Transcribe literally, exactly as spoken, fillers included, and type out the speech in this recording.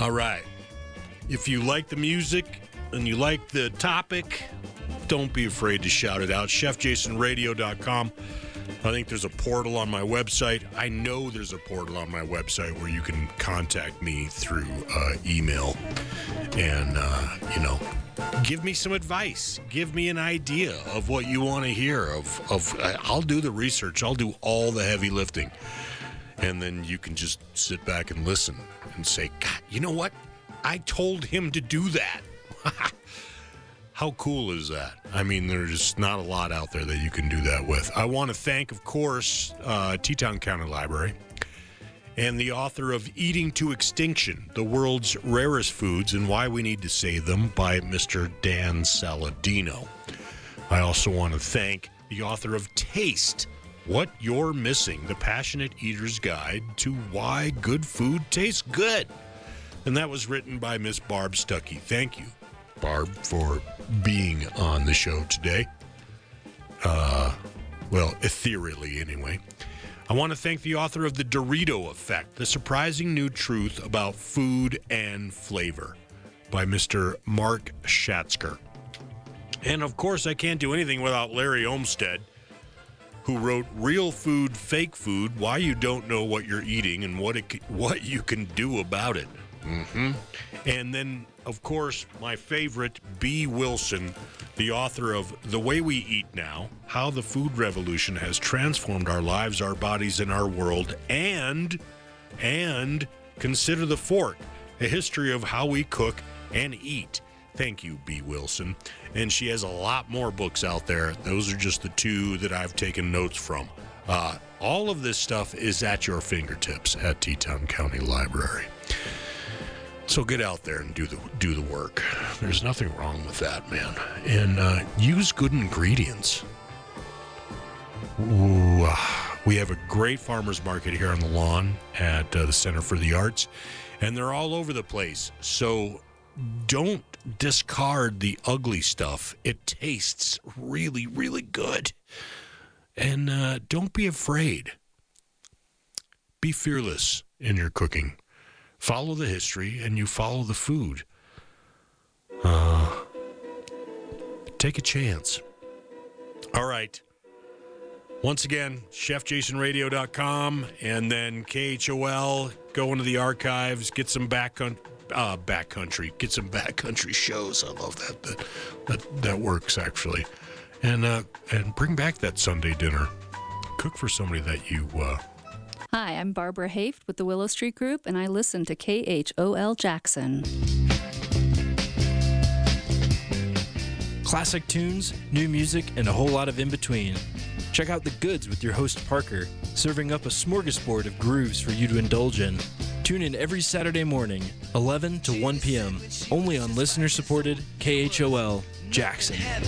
All right. If you like the music and you like the topic, don't be afraid to shout it out. chef jason radio dot com. I think there's a portal on my website. I know there's a portal on my website where you can contact me through uh, email and, uh, you know, give me some advice. Give me an idea of what you want to hear. Of, of I'll do the research. I'll do all the heavy lifting. And then you can just sit back and listen and say, God, you know what? I told him to do that. How cool is that? I mean, there's not a lot out there that you can do that with. I want to thank, of course, uh, Teton County Library and the author of Eating to Extinction, the World's Rarest Foods and Why We Need to Save Them by Mister Dan Saladino. I also want to thank the author of Taste, What You're Missing, the Passionate Eater's Guide to Why Good Food Tastes Good. And that was written by Miss Barb Stuckey. Thank you, Barb, for being on the show today. Uh, well, ethereally, anyway. I want to thank the author of The Dorito Effect, The Surprising New Truth About Food and Flavor by Mister Mark Schatzker. And, of course, I can't do anything without Larry Olmsted, who wrote Real Food, Fake Food, Why You Don't Know What You're Eating and What it, what You Can Do About It. Mm-hmm. And then, of course, my favorite, B. Wilson, the author of The Way We Eat Now, How the Food Revolution Has Transformed Our Lives, Our Bodies, and Our World, and, and Consider the Fork, A History of How We Cook and Eat. Thank you, B. Wilson. And she has a lot more books out there. Those are just the two that I've taken notes from. Uh, all of this stuff is at your fingertips at Teton County Library. So get out there and do the do the work. There's nothing wrong with that, man. And uh, use good ingredients. Ooh, uh, we have a great farmers market here on the lawn at uh, the Center for the Arts, and they're all over the place. So don't discard the ugly stuff. It tastes really, really good. And uh, don't be afraid. Be fearless in your cooking. Follow the history, and you follow the food. Uh, take a chance. All right. Once again, chef jason radio dot com, and then K H O L. Go into the archives, get some back on, uh, backcountry, get some backcountry shows. I love that. That that, that works actually, and uh, and bring back that Sunday dinner. Cook for somebody that you. Uh, Hi, I'm Barbara Haft with the Willow Street Group, and I listen to K H O L Jackson. Classic tunes, new music, and a whole lot of in-between. Check out The Goods with your host Parker, serving up a smorgasbord of grooves for you to indulge in. Tune in every Saturday morning, eleven to one p.m., only on listener-supported K H O L Jackson.